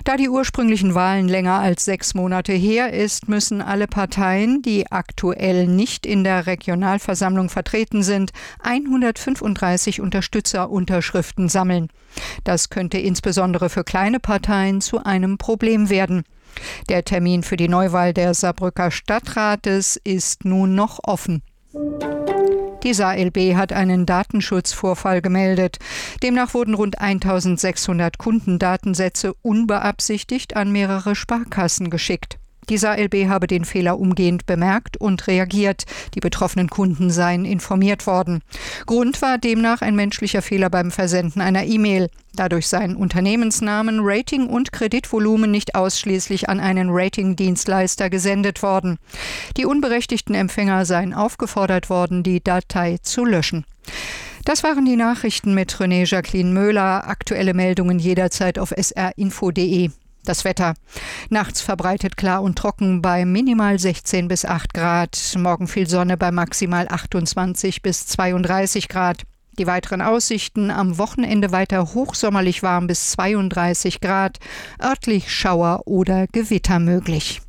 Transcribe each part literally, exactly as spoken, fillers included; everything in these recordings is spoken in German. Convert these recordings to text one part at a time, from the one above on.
Da die ursprünglichen Wahlen länger als sechs Monate her ist, müssen alle Parteien, die aktuell nicht in der Regionalversammlung vertreten sind, hundertfünfunddreißig Unterstützerunterschriften sammeln. Das könnte insbesondere für kleine Parteien zu einem Problem werden. Der Termin für die Neuwahl der Saarbrücker Stadtrates ist nun noch offen. Die Saar L B hat einen Datenschutzvorfall gemeldet. Demnach wurden rund eintausendsechshundert Kundendatensätze unbeabsichtigt an mehrere Sparkassen geschickt. Die Saar L B habe den Fehler umgehend bemerkt und reagiert. Die betroffenen Kunden seien informiert worden. Grund war demnach ein menschlicher Fehler beim Versenden einer E-Mail. Dadurch seien Unternehmensnamen, Rating und Kreditvolumen nicht ausschließlich an einen Ratingdienstleister gesendet worden. Die unberechtigten Empfänger seien aufgefordert worden, die Datei zu löschen. Das waren die Nachrichten mit René Jacqueline Möhler. Aktuelle Meldungen jederzeit auf s r info punkt d e. Das Wetter. Nachts verbreitet klar und trocken bei minimal sechzehn bis acht Grad. Morgen viel Sonne bei maximal achtundzwanzig bis zweiunddreißig Grad. Die weiteren Aussichten: am Wochenende weiter hochsommerlich warm bis zweiunddreißig Grad. Örtlich Schauer oder Gewitter möglich.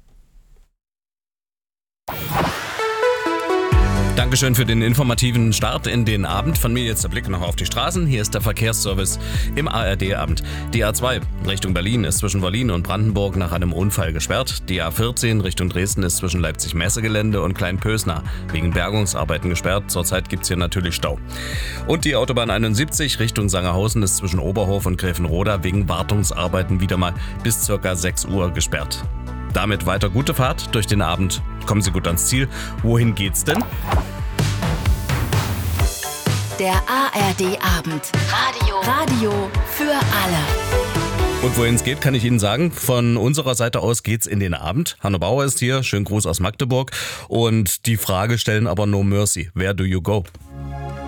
Dankeschön für den informativen Start in den Abend. Von mir jetzt der Blick noch auf die Straßen. Hier ist der Verkehrsservice im A R D-Abend. Die A zwei Richtung Berlin ist zwischen Berlin und Brandenburg nach einem Unfall gesperrt. Die A vierzehn Richtung Dresden ist zwischen Leipzig-Messegelände und Kleinpösna wegen Bergungsarbeiten gesperrt. Zurzeit gibt es hier natürlich Stau. Und die Autobahn einundsiebzig Richtung Sangerhausen ist zwischen Oberhof und Gräfenroda wegen Wartungsarbeiten wieder mal bis ca. sechs Uhr gesperrt. Damit weiter gute Fahrt durch den Abend. Kommen Sie gut ans Ziel. Wohin geht's denn? Der A R D-Abend. Radio. Radio für alle. Und wohin es geht, kann ich Ihnen sagen. Von unserer Seite aus geht's in den Abend. Hanno Bauer ist hier. Schönen Gruß aus Magdeburg. Und die Frage stellen aber No Mercy. Where do you go?